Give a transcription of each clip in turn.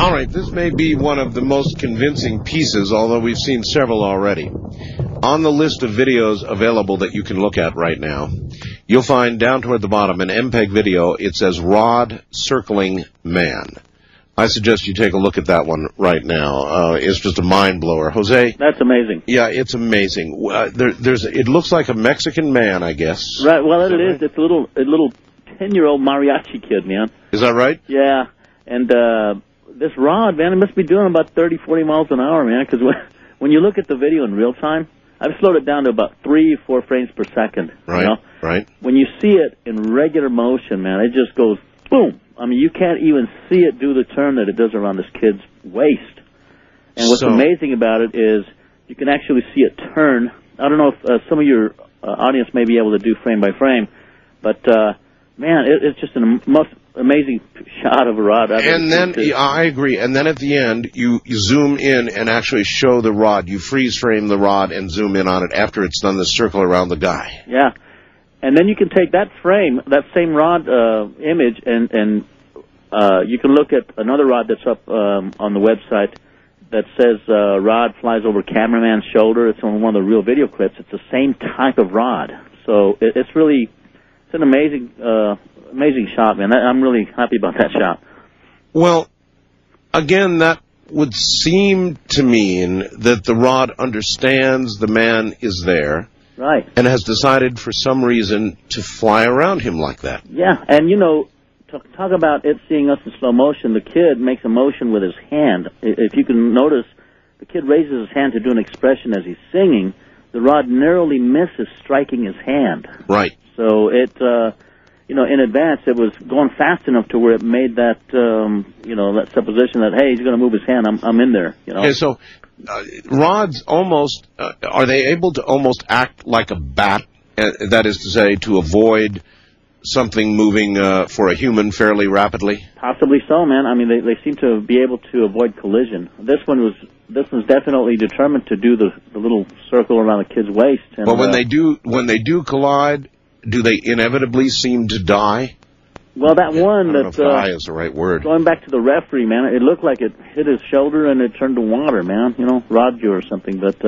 All right, this may be one of the most convincing pieces, although we've seen several already. On the list of videos available that you can look at right now, you'll find down toward the bottom an MPEG video. It says Rod Circling Man. I suggest you take a look at that one right now. It's just a mind blower. Jose? That's amazing. Yeah, it's amazing. It looks like a Mexican man, I guess. Right, well, it is. It's a little 10-year-old mariachi kid, man. Is that right? Yeah, and this Rod, man, it must be doing about 30, 40 miles an hour, man, because when you look at the video in real time, I've slowed it down to about 3 or 4 frames per second. Right, you know? right. When you see it in regular motion, man, it just goes boom. I mean, you can't even see it do the turn that it does around this kid's waist. And what's amazing about it is you can actually see it turn. I don't know if some of your audience may be able to do frame by frame, but, man, it's just the most amazing shot of a rod I've ever seen. I agree. And then at the end, you zoom in and actually show the rod. You freeze frame the rod and zoom in on it after it's done the circle around the guy. Yeah. And then you can take that frame, that same rod image, and you can look at another rod that's up on the website that says rod flies over cameraman's shoulder. It's on one of the real video clips. It's the same type of rod. So it's an amazing shot, man. I'm really happy about that shot. Well, again, that would seem to mean that the rod understands the man is there. Right. And has decided for some reason to fly around him like that. Yeah, and you know, talk about it seeing us in slow motion. The kid makes a motion with his hand. If you can notice, the kid raises his hand to do an expression as he's singing. The rod narrowly misses striking his hand. Right. So it, in advance, it was going fast enough to where it made that, that supposition that, hey, he's going to move his hand. I'm in there. You know. Okay, so rods almost are they able to almost act like a bat? That is to say, to avoid something moving for a human fairly rapidly? Possibly so, man. I mean, they seem to be able to avoid collision. This one's definitely determined to do the little circle around the kid's waist. And, but when they do collide, do they inevitably seem to die? Well, that one I don't know if die is the right word. Going back to the referee, man, it looked like it hit his shoulder and it turned to water, man. Robbed you or something. But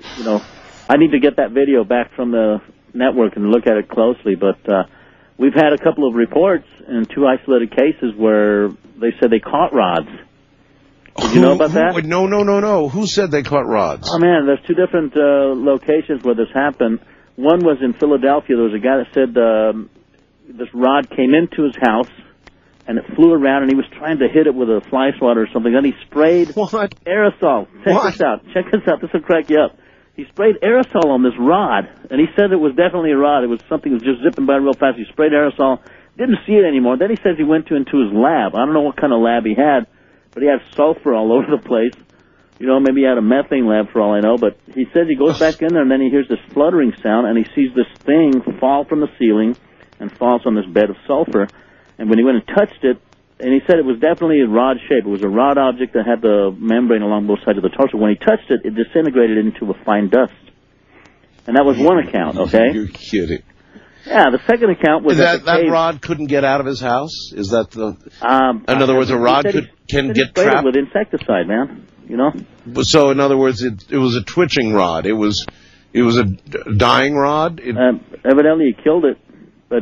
I need to get that video back from the network and look at it closely. But we've had a couple of reports in 2 isolated cases where they said they caught rods. Did you know about that? No. Who said they caught rods? Oh, man, there's 2 different locations where this happened. One was in Philadelphia. There was a guy that said this rod came into his house, and it flew around, and he was trying to hit it with a fly swatter or something. Then he sprayed aerosol. Check this out. This will crack you up. He sprayed aerosol on this rod, and he said it was definitely a rod. It was something that was just zipping by real fast. He sprayed aerosol, didn't see it anymore. Then he says he went into his lab. I don't know what kind of lab he had, but he had sulfur all over the place. Maybe he had a methane lab for all I know, but he says he goes back in there, and then he hears this fluttering sound, and he sees this thing fall from the ceiling and falls on this bed of sulfur. And when he went and touched it, and he said it was definitely a rod shape. It was a rod object that had the membrane along both sides of the torso. When he touched it, it disintegrated into a fine dust. And that was one account, okay? You're kidding. Yeah, the second account was that rod couldn't get out of his house? Is that the... in other words, a rod can get trapped? With insecticide, man, So, in other words, it was a twitching rod. It was a dying rod? Evidently he killed it, but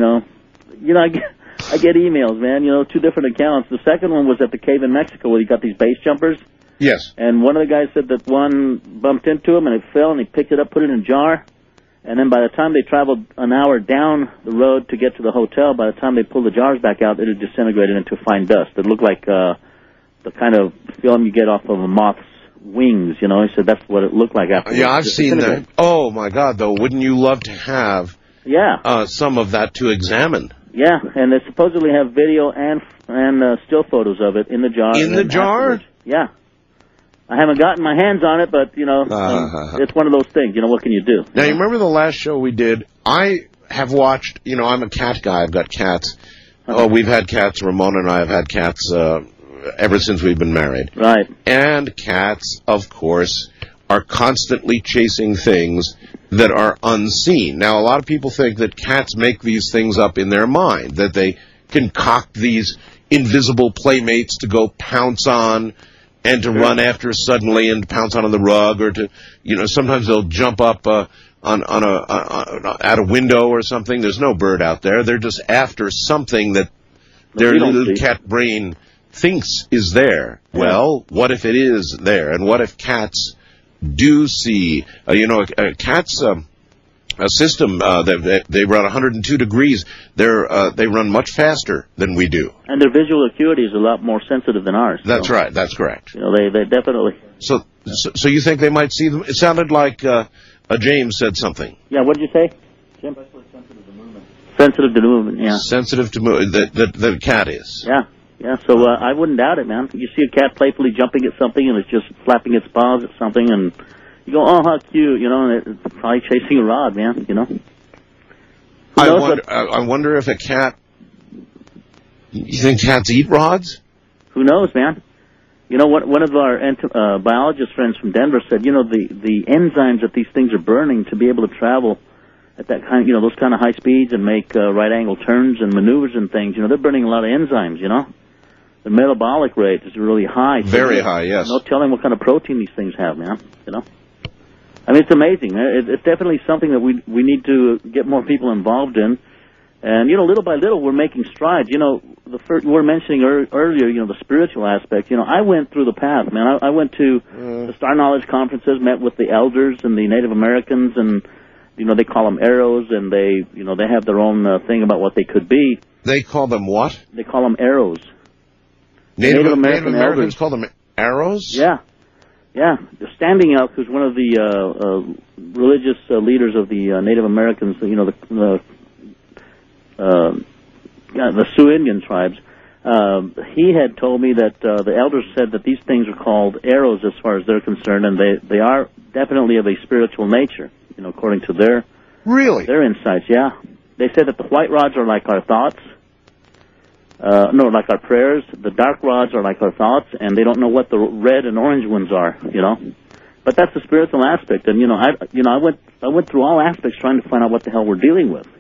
I get emails, man, 2 different accounts. The second one was at the cave in Mexico where he got these base jumpers. Yes. And one of the guys said that one bumped into him and it fell, and he picked it up, put it in a jar. And then by the time they traveled an hour down the road to get to the hotel, by the time they pulled the jars back out, it had disintegrated into fine dust. It looked like the kind of film you get off of a moth's wings, He said that's what it looked like after. Yeah, I've seen that. Oh, my God, though. Wouldn't you love to have some of that to examine? Yeah, and they supposedly have video and still photos of it in the jar. In the jar? Afterwards. Yeah. I haven't gotten my hands on it, but, it's one of those things. What can you do? Now, you remember the last show we did? I have watched, I'm a cat guy. I've got cats. Oh, we've had cats. Ramona and I have had cats ever since we've been married. Right. And cats, of course, are constantly chasing things that are unseen. Now, a lot of people think that cats make these things up in their mind, that they concoct these invisible playmates to go pounce on and to run after suddenly and pounce on the rug, or to, sometimes they'll jump up at a window or something. There's no bird out there. They're just after something that their little cat brain thinks is there. Yeah. Well, what if it is there? And what if cats do see, cats, a system they run 102 degrees. They run much faster than we do, and their visual acuity is a lot more sensitive than ours. That's right. That's correct. They definitely. So you think they might see them? It sounded like James said something. Yeah. What did you say, Jim? Sensitive to movement. Sensitive to movement. Yeah. Sensitive to movement. The cat is. Yeah. Yeah. So I wouldn't doubt it, man. You see a cat playfully jumping at something, and it's just flapping its paws at something, and you go, oh, how cute, and it's probably chasing a rod, man, I wonder if a cat, you think cats eat rods? Who knows, man? One of our biologist friends from Denver said, the enzymes that these things are burning to be able to travel at that kind, those kind of high speeds and make right angle turns and maneuvers and things, they're burning a lot of enzymes, The metabolic rate is really high. Very high, yes. No telling what kind of protein these things have, man, I mean, it's amazing. It's definitely something that we need to get more people involved in. And, little by little, we're making strides. We were mentioning earlier, the spiritual aspect. I went through the path, man. I went to the Star Knowledge conferences, met with the elders and the Native Americans, and, they call them arrows, and they have their own thing about what they could be. They call them what? They call them arrows. Native Americans elders call them arrows? Yeah. Yeah, Standing Elk, who's one of the religious leaders of the Native Americans, the Sioux Indian tribes, he had told me that the elders said that these things are called arrows as far as they're concerned, and they are definitely of a spiritual nature, according to their insights. Yeah, they said that the white rods are like our thoughts. Like our prayers. The dark rods are like our thoughts, and they don't know what the red and orange ones are, But that's the spiritual aspect, and I went through all aspects trying to find out what the hell we're dealing with,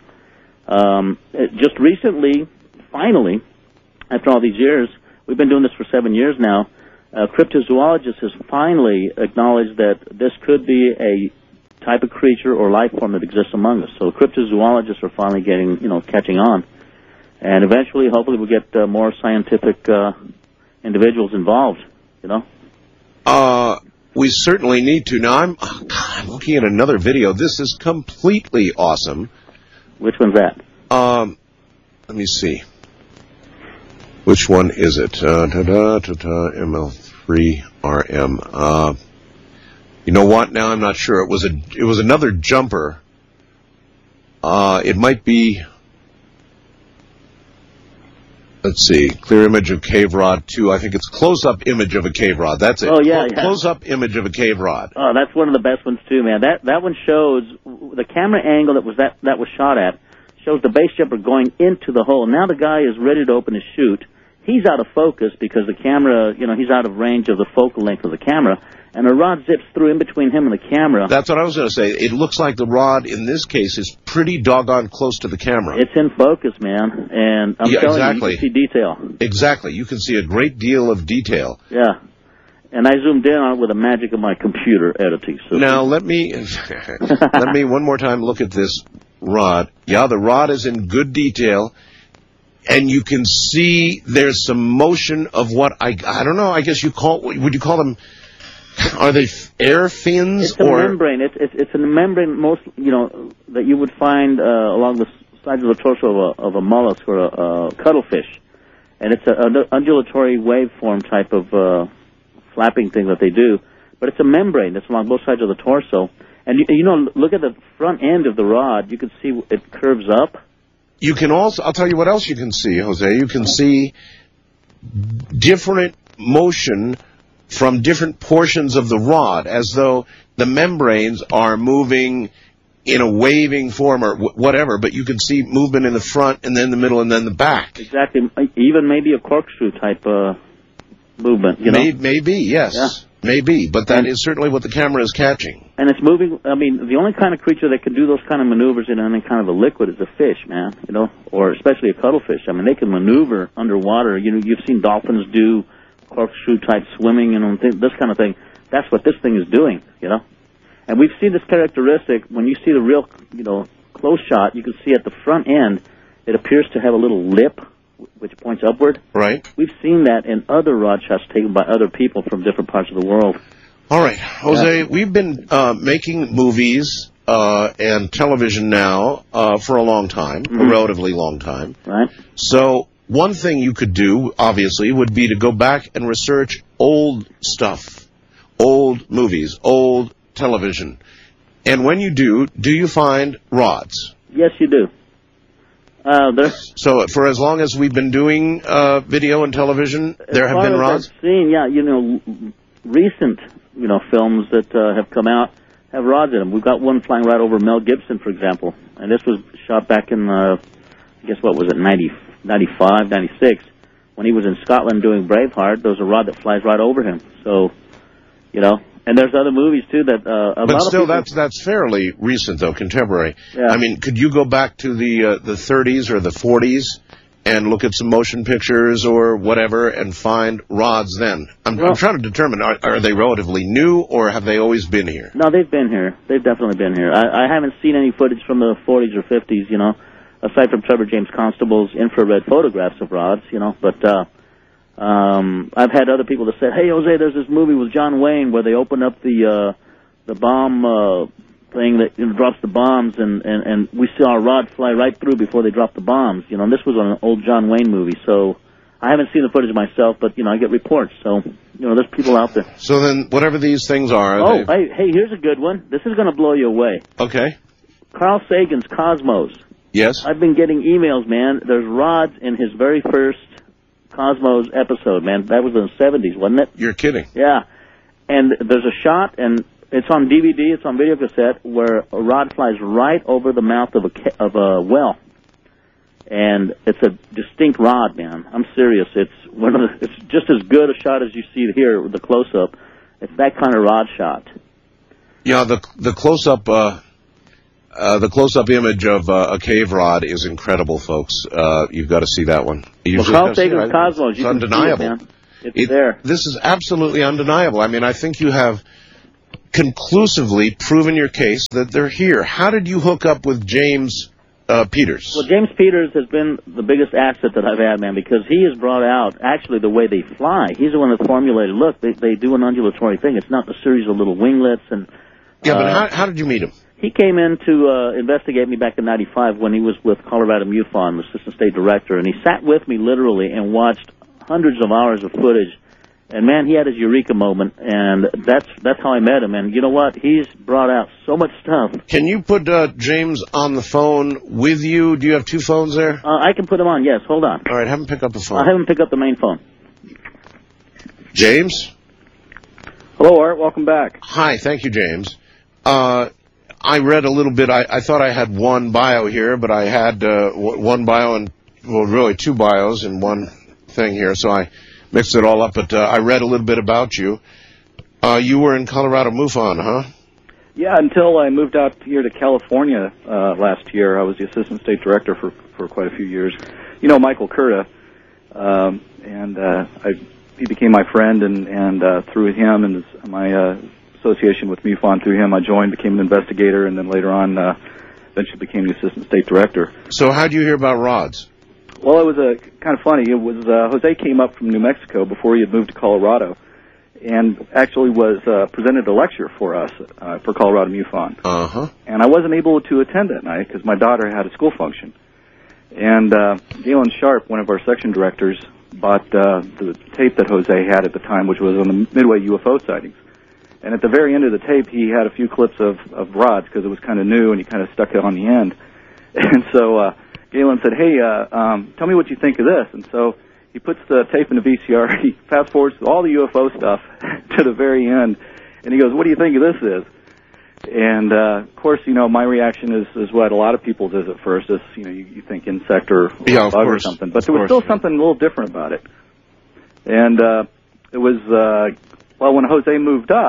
Just recently, finally, after all these years, we've been doing this for 7 years now. Cryptozoologist has finally acknowledged that this could be a type of creature or life form that exists among us. So cryptozoologists are finally catching on. And eventually, hopefully, we'll get more scientific individuals involved, We certainly need to. Now, I'm looking at another video. This is completely awesome. Which one's that? Let me see. Which one is it? ML3RM. You know what? Now I'm not sure. It was another jumper. It might be... Let's see. Clear image of cave rod 2. I think it's close-up image of a cave rod. That's it. Oh, yeah. Close-up image of a cave rod. Oh, that's one of the best ones, too, man. That one shows the camera angle that was shot at shows the base jumper going into the hole. Now the guy is ready to open his chute. He's out of focus because the camera, he's out of range of the focal length of the camera, and a rod zips through in between him and the camera. That's what I was going to say. It looks like the rod, in this case, is pretty doggone close to the camera. It's in focus, man, and I'm telling you, you can see detail. Exactly. You can see a great deal of detail. Yeah. And I zoomed in on it with the magic of my computer editing. So now, let me one more time look at this rod. Yeah, the rod is in good detail. And you can see there's some motion of what I don't know. I guess would you call them? Are they air fins? It's a membrane. It's a membrane that you would find along the sides of the torso of a mollusk or a cuttlefish, and it's an undulatory waveform type of flapping thing that they do. But it's a membrane that's along both sides of the torso, and look at the front end of the rod. You can see it curves up. You can also, I'll tell you what else you can see, Jose. You can see different motion from different portions of the rod, as though the membranes are moving in a waving form or whatever, but you can see movement in the front and then the middle and then the back. Exactly. Even maybe a corkscrew type movement, Maybe, yes. Yeah. Maybe, but that is certainly what the camera is catching. And it's moving. I mean, the only kind of creature that can do those kind of maneuvers in any kind of a liquid is a fish, man. You know, or especially a cuttlefish. I mean, they can maneuver underwater. You know, you've seen dolphins do corkscrew type swimming, you know, this kind of thing. That's what this thing is doing, you know. And we've seen this characteristic when you see the real, you know, close shot. You can see at the front end, it appears to have a little lip which points upward. Right. We've seen that in other rod shots taken by other people from different parts of the world. All right, Jose, we've been making movies and television now for a long time, a relatively long time. Right. So one thing you could do, obviously, would be to go back and research old stuff, old movies, old television. And when you do you find rods? Yes, you do. So for as long as we've been doing video and television, there have been rods? I've seen, yeah, you know, recent, you know, films that have come out have rods in them. We've got one flying right over Mel Gibson, for example. And this was shot back in, I guess, what was it, 95, 96. When he was in Scotland doing Braveheart, there was a rod that flies right over him. So, you know, and there's other movies, too, that but still, that's fairly recent, though, contemporary. Yeah. I mean, could you go back to the 30s or the 40s and look at some motion pictures or whatever and find rods then? I'm trying to determine, are they relatively new or have they always been here? No, they've been here. They've definitely been here. I haven't seen any footage from the 40s or 50s, you know, aside from Trevor James Constable's infrared photographs of rods, you know, but I've had other people that said, hey, Jose, there's this movie with John Wayne where they open up the bomb thing that, you know, drops the bombs, and we saw a rod fly right through before they dropped the bombs, you know, and this was on an old John Wayne movie, so I haven't seen the footage myself, but, you know, I get reports, so, you know, there's people out there. So then, whatever these things are... hey, here's a good one. This is going to blow you away. Okay. Carl Sagan's Cosmos. Yes? I've been getting emails, man. There's rods in his very first Cosmos episode, man. That was in the 70s, wasn't it? You're kidding. Yeah. And there's a shot, and it's on DVD, it's on video cassette, where a rod flies right over the mouth of a well. And it's a distinct rod, man. I'm serious. It's just as good a shot as you see here with the close-up. It's that kind of rod shot. Yeah, the close-up... the close-up image of a cave rod is incredible, folks. You've got to see that one. Carl Sagan's Cosmos. It's undeniable. See it, man. It's there. This is absolutely undeniable. I mean, I think you have conclusively proven your case that they're here. How did you hook up with James Peters? Well, James Peters has been the biggest asset that I've had, man, because he has brought out, actually, the way they fly. He's the one that formulated, look, they do an undulatory thing. It's not a series of little winglets. And yeah, but how did you meet him? He came in to investigate me back in '95 when he was with Colorado MUFON, the assistant state director, and he sat with me literally and watched hundreds of hours of footage. And man, he had his eureka moment, and that's how I met him. And you know what? He's brought out so much stuff. Can you put James on the phone with you? Do you have two phones there? I can put him on. Yes, hold on. All right, have him pick up the phone. I'll have him pick up the main phone. James? Hello, Art. Welcome back. Hi, thank you, James. I read a little bit. I thought I had one bio here, but I had one bio and, well, really two bios in one thing here, so I mixed it all up. But I read a little bit about you. You were in Colorado MUFON, huh? Yeah, until I moved out here to California last year. I was the assistant state director for quite a few years. You know Michael Curta, and he became my friend, and through him and my association with MUFON, through him I joined, became an investigator, and then later on eventually became the assistant state director. So how did you hear about rods? Well, it was kind of funny. It was Jose came up from New Mexico before he had moved to Colorado, and actually was presented a lecture for us for Colorado MUFON. Uh-huh. And I wasn't able to attend that night because my daughter had a school function. And Galen Sharp, one of our section directors, bought the tape that Jose had at the time, which was on the Midway UFO sightings. And at the very end of the tape, he had a few clips of rods because it was kind of new, and he kind of stuck it on the end. And so Galen said, hey, tell me what you think of this. And so he puts the tape in the VCR, he fast forwards all the UFO stuff to the very end, and he goes, what do you think of this is? And, of course, you know, my reaction is what a lot of people does at first, is, you know, you think insect or bug or something. But there was still something a little different about it. And it was, well, when Jose moved up,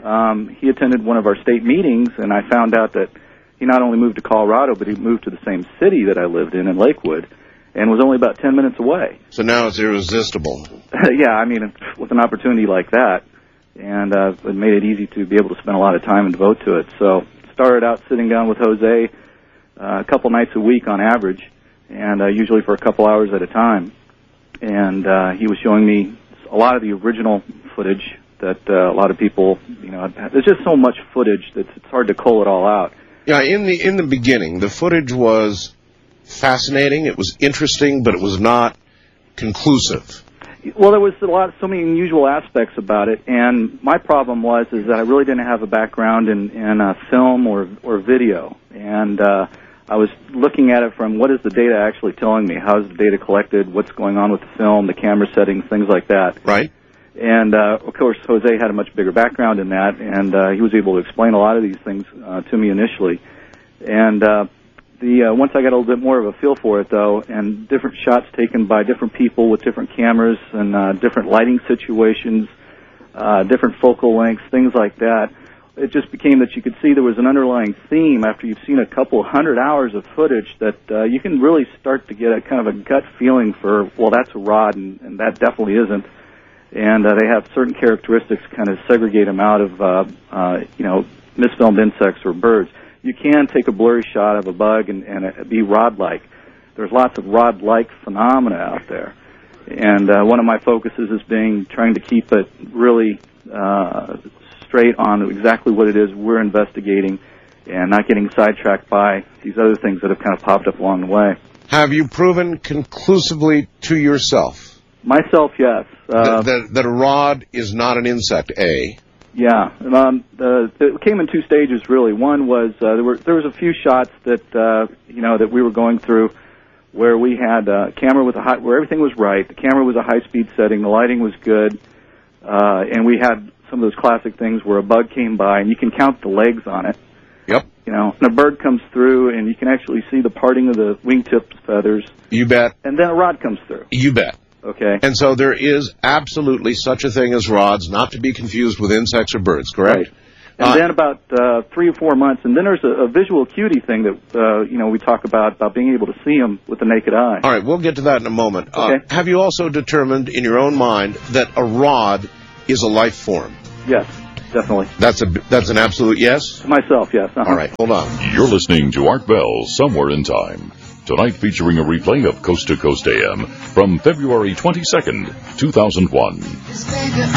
he attended one of our state meetings, and I found out that he not only moved to Colorado, but he moved to the same city that I lived in Lakewood, and was only about 10 minutes away. So now it's irresistible. Yeah, I mean, with an opportunity like that, and it made it easy to be able to spend a lot of time and devote to it. So started out sitting down with Jose a couple nights a week on average, and usually for a couple hours at a time. And he was showing me a lot of the original footage that a lot of people, there's just so much footage that it's hard to cull it all out. Yeah, in the beginning, the footage was fascinating, it was interesting, but it was not conclusive. Well, there was so many unusual aspects about it, and my problem was that I really didn't have a background in film or video, and I was looking at it from what is the data actually telling me, how is the data collected, what's going on with the film, the camera settings, things like that. Right. And, of course, Jose had a much bigger background in that, and he was able to explain a lot of these things to me initially. And once I got a little bit more of a feel for it, though, and different shots taken by different people with different cameras and different lighting situations, different focal lengths, things like that, it just became that you could see there was an underlying theme after you've seen a couple 100 hours of footage that you can really start to get a kind of a gut feeling for, well, that's a rod, and that definitely isn't. And they have certain characteristics kind of segregate them out of, misfilmed insects or birds. You can take a blurry shot of a bug and it be rod-like. There's lots of rod-like phenomena out there. And one of my focuses is trying to keep it really straight on exactly what it is we're investigating and not getting sidetracked by these other things that have kind of popped up along the way. Have you proven conclusively to yourself? Myself, yes. That a rod is not an insect, A. Yeah, it came in two stages really. One was there was a few shots that that we were going through where we had a camera where everything was right. The camera was a high-speed setting, the lighting was good, and we had some of those classic things where a bug came by and you can count the legs on it. Yep. And a bird comes through and you can actually see the parting of the wingtip feathers. You bet. And then a rod comes through. You bet. Okay. And so there is absolutely such a thing as rods, not to be confused with insects or birds, correct? Right. And then about 3 or 4 months, and then there's a visual acuity thing that, we talk about being able to see them with the naked eye. All right, we'll get to that in a moment. Okay. Have you also determined in your own mind that a rod is a life form? Yes, definitely. That's an absolute yes? Myself, yes. Uh-huh. All right, hold on. You're listening to Art Bell, Somewhere in Time. Tonight featuring a replay of Coast to Coast AM from February 22nd, 2001.